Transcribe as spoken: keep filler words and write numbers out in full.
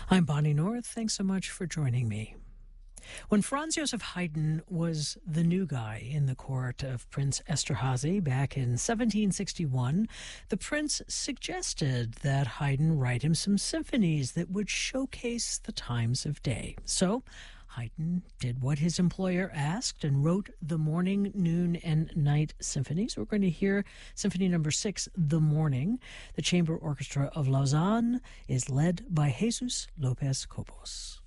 I'm Bonnie North. Thanks so much for joining me. When Franz Joseph Haydn was the new guy in the court of Prince Esterhazy back in seventeen sixty-one, the prince suggested that Haydn write him some symphonies that would showcase the times of day. So Haydn did what his employer asked and wrote the Morning, Noon, and Night Symphonies. We're going to hear Symphony Number Six, The Morning. The Chamber Orchestra of Lausanne is led by Jesus Lopez Cobos.